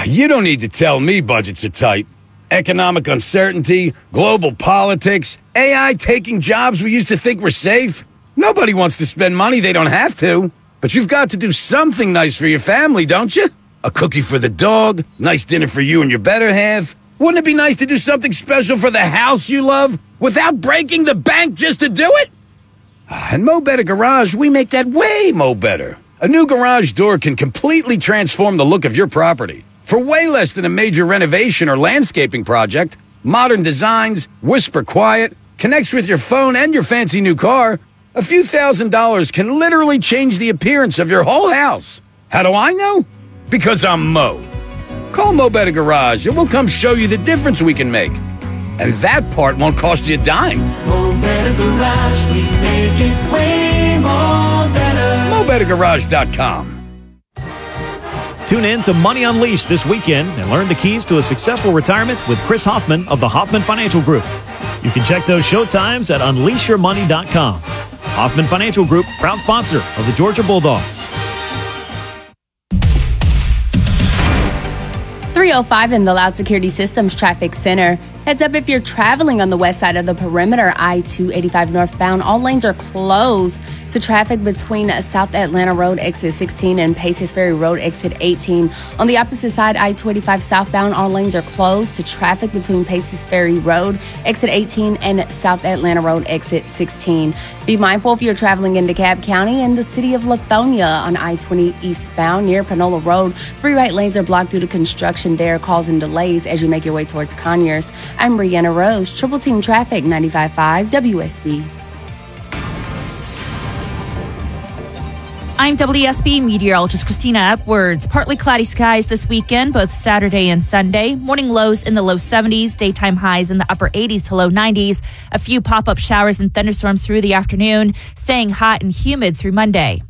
You don't need to tell me budgets are tight. Economic uncertainty, global politics, AI taking jobs we used to think were safe. Nobody wants to spend money they don't have to. But you've got to do something nice for your family, don't you? A cookie for the dog, nice dinner for you and your better half. Wouldn't it be nice to do something special for the house you love without breaking the bank just to do it? And Mo Better Garage, we make that way mo better. A new garage door can completely transform the look of your property. For way less than a major renovation or landscaping project, modern designs, whisper quiet, connects with your phone and your fancy new car, a few $1,000s can literally change the appearance of your whole house. How do I know? Because I'm Mo. Call Mo Better Garage and we'll come show you the difference we can make. And that part won't cost you a dime. Mo Better Garage, we make it way more better. MoBetterGarage.com. Tune in to Money Unleashed this weekend and learn the keys to a successful retirement with Chris Hoffman of the Hoffman Financial Group. You can check those show times at unleashyourmoney.com. Hoffman Financial Group, proud sponsor of the Georgia Bulldogs. 305 in the Loud Security Systems Traffic Center. Heads up if you're traveling on the west side of the perimeter, I-285 northbound. All lanes are closed to traffic between South Atlanta Road, exit 16, and Paces Ferry Road, exit 18. On the opposite side, I-285 southbound. All lanes are closed to traffic between Paces Ferry Road, exit 18, and South Atlanta Road, exit 16. Be mindful if you're traveling in DeKalb County and the city of Lithonia on I-20 eastbound near Panola Road. 3 right lanes are blocked due to construction there, causing delays as you make your way towards Conyers. I'm Brianna Rose, Triple Team Traffic, 95.5 WSB. I'm WSB meteorologist Christina Upwards. Partly cloudy skies this weekend, both Saturday and Sunday. Morning lows in the low 70s, daytime highs in the upper 80s to low 90s. A few pop-up showers and thunderstorms through the afternoon, staying hot and humid through Monday.